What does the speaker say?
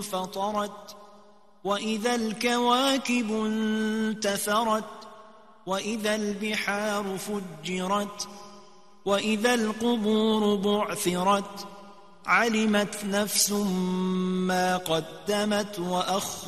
فطرت وإذا الكواكب انتثرت وإذا البحار فجرت وإذا القبور بعثرت علمت نفس ما قدمت وأخرت